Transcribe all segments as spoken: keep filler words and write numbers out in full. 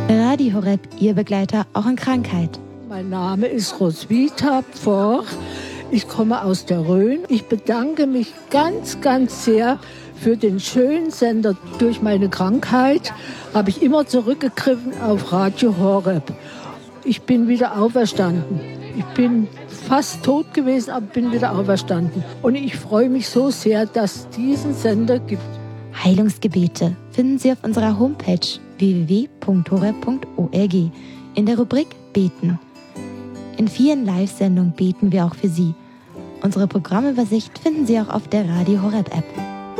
Radio Horeb, Ihr Begleiter auch in Krankheit. Mein Name ist Roswitha Pforr. Ich komme aus der Rhön. Ich bedanke mich ganz, ganz sehr für den schönen Sender. Durch meine Krankheit habe ich immer zurückgegriffen auf Radio Horeb. Ich bin wieder auferstanden. Ich bin fast tot gewesen, aber bin wieder auferstanden. Und ich freue mich so sehr, dass es diesen Sender gibt. Heilungsgebete finden Sie auf unserer Homepage w w w punkt horeb punkt org in der Rubrik Beten. In vielen Live-Sendungen beten wir auch für Sie. Unsere Programmübersicht finden Sie auch auf der Radio Horeb App.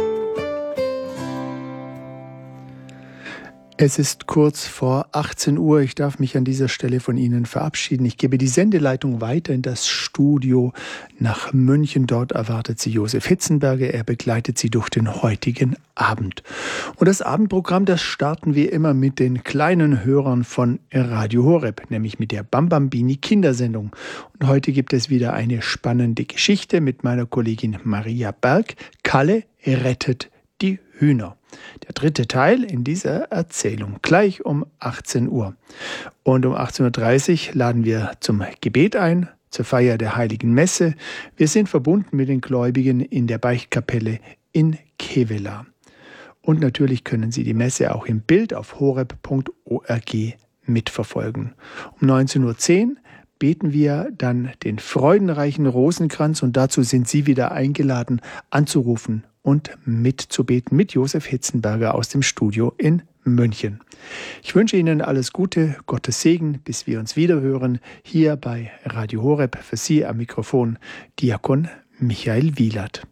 Es ist kurz vor achtzehn Uhr. Ich darf mich an dieser Stelle von Ihnen verabschieden. Ich gebe die Sendeleitung weiter in das Studio nach München. Dort erwartet Sie Josef Hitzenberger. Er begleitet Sie durch den heutigen Abend. Und das Abendprogramm, das starten wir immer mit den kleinen Hörern von Radio Horeb, nämlich mit der Bambambini Kindersendung. Und heute gibt es wieder eine spannende Geschichte mit meiner Kollegin Maria Berg. Kalle rettet die Hühner. Der dritte Teil in dieser Erzählung, gleich um achtzehn Uhr. Und um achtzehn Uhr dreißig laden wir zum Gebet ein, zur Feier der Heiligen Messe. Wir sind verbunden mit den Gläubigen in der Beichtkapelle in Kevela. Und natürlich können Sie die Messe auch im Bild auf horeb punkt org mitverfolgen. Um neunzehn Uhr zehn beten wir dann den freudenreichen Rosenkranz und dazu sind Sie wieder eingeladen, anzurufen und mitzubeten mit Josef Hitzenberger aus dem Studio in München. Ich wünsche Ihnen alles Gute, Gottes Segen, bis wir uns wiederhören, hier bei Radio Horeb. Für Sie am Mikrofon Diakon Michael Wielert.